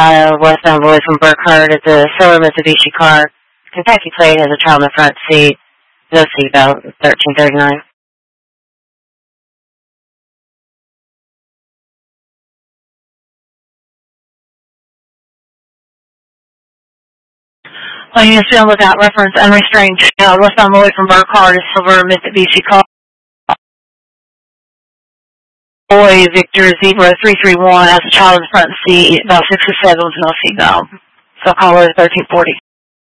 westbound boy from Burkhardt. It's a silver Mitsubishi car. Kentucky plate has a child in the front seat. No seatbelt. 1339. Well, you just be on lookout reference unrestrained child westbound boy from Burkhardt. Is silver Mitsubishi car. Boy Victor Zebra 331 has a child in the front seat, about 6 or 7 with no seatbelt. So call it 1340.